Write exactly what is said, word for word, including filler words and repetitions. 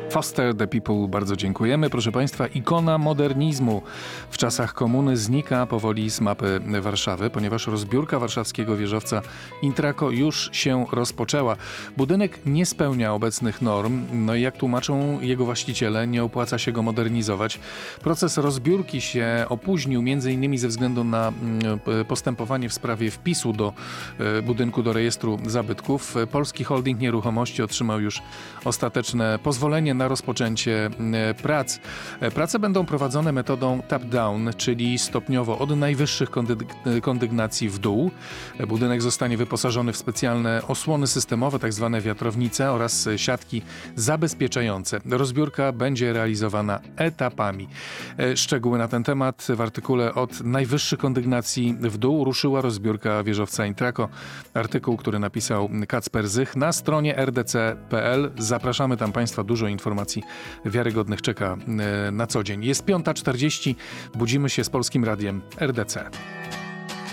Foster the People, bardzo dziękujemy. Proszę Państwa, ikona modernizmu w czasach komuny znika powoli z mapy Warszawy, ponieważ rozbiórka warszawskiego wieżowca Intraco już się rozpoczęła. Budynek nie spełnia obecnych norm, no i jak tłumaczą jego właściciele, nie opłaca się go modernizować. Proces rozbiórki się opóźnił między innymi ze względu na postępowanie w sprawie wpisu do budynku do rejestru zabytków. Polski Holding Nieruchomości otrzymał już ostateczne pozwolenie na rozpoczęcie prac. Prace będą prowadzone metodą top-down, czyli stopniowo od najwyższych kondyg- kondygnacji w dół. Budynek zostanie wyposażony w specjalne osłony systemowe, tak zwane wiatrownice oraz siatki zabezpieczające. Rozbiórka będzie realizowana etapami. Szczegóły na ten temat w artykule Od najwyższych kondygnacji w dół ruszyła rozbiórka wieżowca Intraco. Artykuł, który napisał Kacper Zych na stronie r d c kropka p l. Zapraszamy tam Państwa, dużo informacji wiarygodnych czeka na co dzień. Jest piąta czterdzieści, budzimy się z Polskim Radiem R D C.